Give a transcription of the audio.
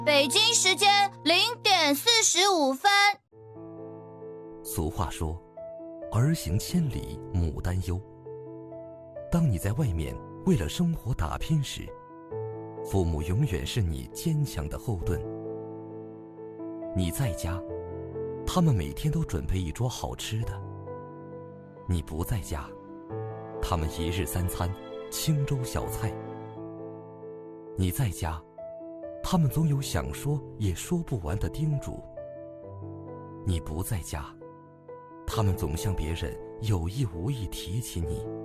北京时间0:45。 俗话说，儿行千里母担忧。当你在外面为了生活打拼时，父母永远是你坚强的后盾。你在家，他们每天都准备一桌好吃的；你不在家，他们一日三餐清粥小菜。你在家，他们总有想说也说不完的叮嘱；你不在家，他们总向别人有意无意提起你。